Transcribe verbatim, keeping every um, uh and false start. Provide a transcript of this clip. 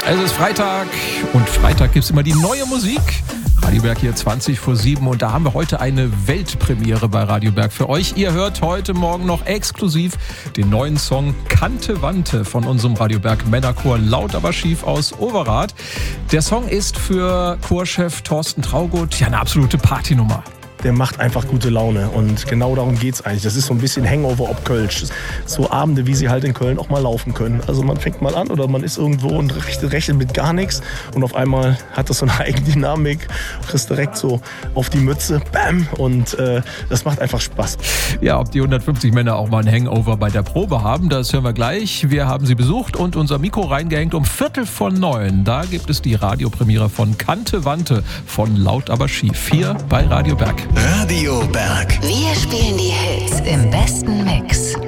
Es ist Freitag und Freitag gibt es immer die neue Musik. Radio Berg hier zwanzig vor sieben und da haben wir heute eine Weltpremiere bei Radio Berg für euch. Ihr hört heute Morgen noch exklusiv den neuen Song Kante Wante von unserem Radio Berg Männerchor Laut aber schief aus Overath. Der Song ist für Chorchef Thorsten Traugut ja eine absolute Partynummer. Der macht einfach gute Laune und genau darum geht's eigentlich. Das ist so ein bisschen Hangover ob Kölsch. So Abende, wie sie halt in Köln auch mal laufen können. Also man fängt mal an oder man ist irgendwo und rechnet mit gar nichts und auf einmal hat das so eine Eigendynamik, kriegst direkt so auf die Mütze, bam, und äh, das macht einfach Spaß. Ja, ob die hundertfünfzig Männer auch mal einen Hangover bei der Probe haben, das hören wir gleich. Wir haben sie besucht und unser Mikro reingehängt um Viertel von neun. Da gibt es die Radiopremiere von Kante Wante von Laut aber schief hier bei Radio Berg. Radio Berg. Wir spielen die Hits im besten Mix.